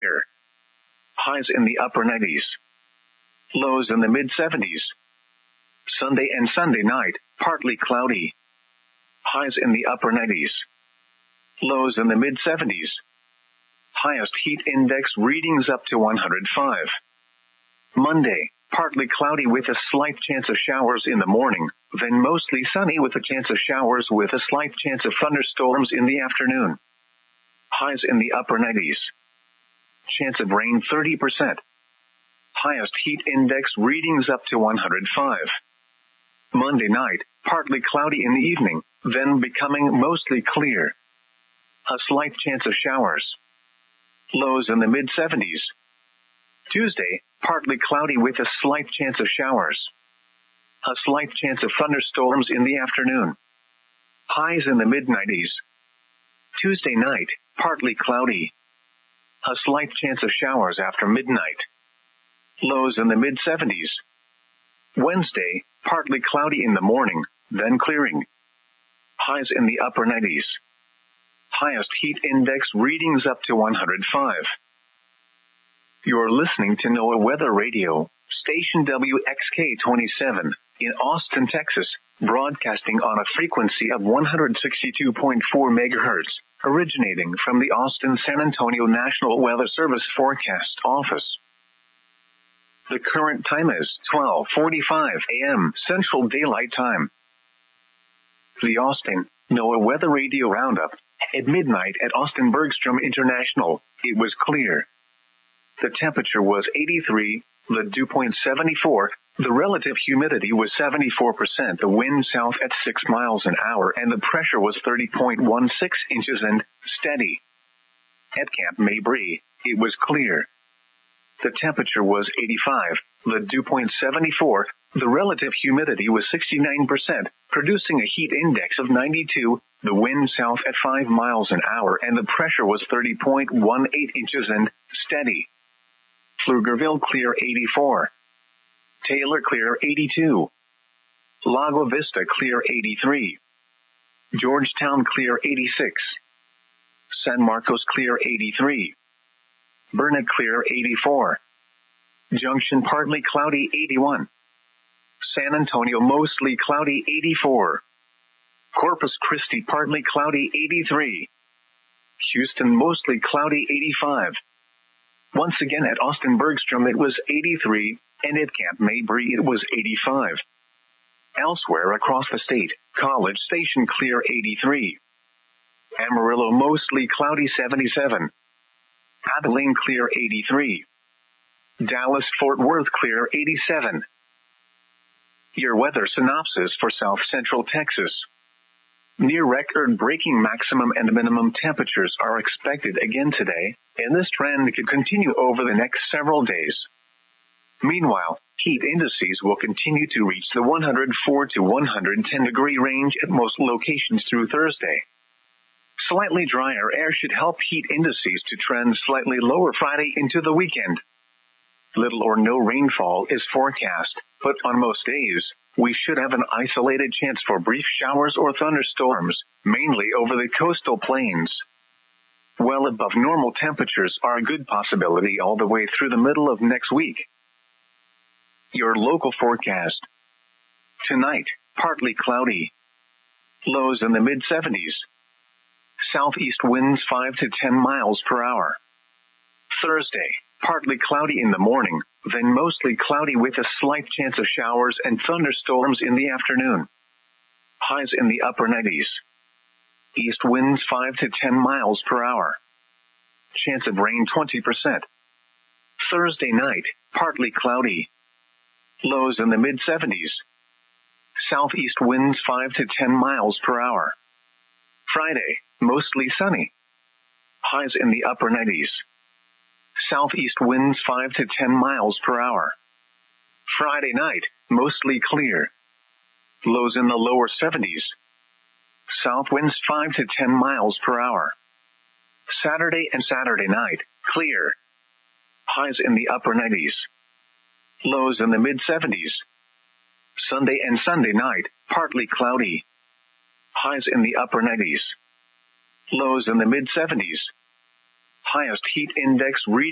clear. Highs in the upper 90s. Lows in the mid-70s. Sunday and Sunday night, partly cloudy. Highs in the upper 90s. Lows in the mid-70s. Highest heat index readings up to 105. Monday, partly cloudy with a slight chance of showers in the morning, then mostly sunny with a chance of showers with a slight chance of thunderstorms in the afternoon. Highs in the upper 90s. Chance of rain 30%. Highest heat index readings up to 105. Monday night, partly cloudy in the evening, then becoming mostly clear. A slight chance of showers. Lows in the mid-70s. Tuesday, partly cloudy with a slight chance of showers. A slight chance of thunderstorms in the afternoon. Highs in the mid-90s. Tuesday night, partly cloudy. A slight chance of showers after midnight. Lows in the mid-70s. Wednesday, partly cloudy in the morning, then clearing. Highs in the upper 90s. Highest heat index readings up to 105. You're listening to NOAA Weather Radio, station WXK-27, in Austin, Texas, broadcasting on a frequency of 162.4 megahertz, originating from the Austin-San Antonio National Weather Service Forecast Office. The current time is 12:45 a.m. Central Daylight Time. The Austin NOAA Weather Radio Roundup. At midnight at Austin Bergstrom International, it was clear. The temperature was 83, the dew point 74, the relative humidity was 74%, the wind south at 6 miles an hour, and the pressure was 30.16 inches and steady. At Camp Mabry, it was clear. The temperature was 85, the dew point 74, the relative humidity was 69%, producing a heat index of 92, the wind south at 5 miles an hour, and the pressure was 30.18 inches and steady. Pflugerville clear 84. Taylor clear 82. Lago Vista clear 83. Georgetown clear 86. San Marcos clear 83. Burnet clear 84. Junction partly cloudy 81. San Antonio mostly cloudy 84. Corpus Christi partly cloudy 83. Houston mostly cloudy 85. Once again at Austin Bergstrom it was 83, and at Camp Mabry it was 85. Elsewhere across the state, College Station clear 83. Amarillo mostly cloudy 77. Abilene clear 83. Dallas Fort Worth clear 87. Your weather synopsis for South Central Texas. Near record-breaking maximum and minimum temperatures are expected again today, and this trend could continue over the next several days. Meanwhile, heat indices will continue to reach the 104 to 110 degree range at most locations through Thursday. Slightly drier air should help heat indices to trend slightly lower Friday into the weekend. Little or no rainfall is forecast, but on most days, we should have an isolated chance for brief showers or thunderstorms, mainly over the coastal plains. Well above normal temperatures are a good possibility all the way through the middle of next week. Your local forecast. Tonight, partly cloudy. Lows in the mid-70s. Southeast winds 5 to 10 miles per hour. Thursday, partly cloudy in the morning, then mostly cloudy with a slight chance of showers and thunderstorms in the afternoon. Highs in the upper 90s. East winds 5 to 10 miles per hour. Chance of rain 20%. Thursday night, partly cloudy. Lows in the mid-70s. Southeast winds 5 to 10 miles per hour. Friday, mostly sunny. Highs in the upper 90s. Southeast winds 5 to 10 miles per hour. Friday night, mostly clear. Lows in the lower 70s. South winds 5 to 10 miles per hour. Saturday and Saturday night, clear. Highs in the upper 90s. Lows in the mid-70s. Sunday and Sunday night, partly cloudy. Highs in the upper 90s. Lows in the mid-70s. Highest heat index reading